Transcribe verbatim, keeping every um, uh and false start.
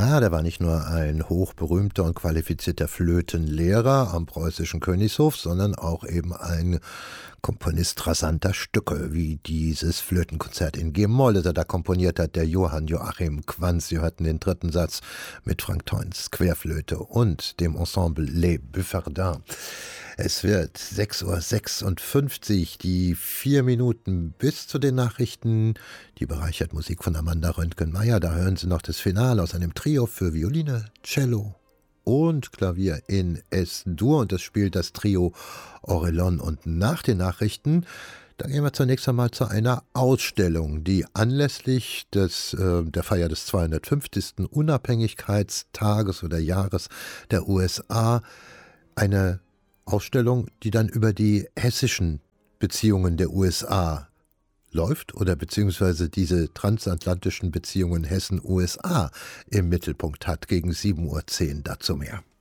Ja, der war nicht nur ein hochberühmter und qualifizierter Flötenlehrer am preußischen Königshof, sondern auch eben ein Komponist rasanter Stücke, wie dieses Flötenkonzert in G-Moll, das er da komponiert hat, der Johann Joachim Quanz. Sie hörten den dritten Satz mit Frank Theuns Querflöte und dem Ensemble Les Bufferdins. Es wird sechs Uhr sechsundfünfzig, die vier Minuten bis zu den Nachrichten. Die bereichert Musik von Amanda Röntgen-Meyer. Da hören Sie noch das Finale aus einem Trio für Violine, Cello und Klavier in Es-Dur. Und das spielt das Trio Orelon. Und nach den Nachrichten, da gehen wir zunächst einmal zu einer Ausstellung, die anlässlich des, äh, der Feier des zweihundertfünfzigsten Unabhängigkeitstages oder Jahres der U S A eine Ausstellung, die dann über die hessischen Beziehungen der U S A läuft oder beziehungsweise diese transatlantischen Beziehungen Hessen-U S A im Mittelpunkt hat, gegen sieben Uhr zehn. Dazu mehr.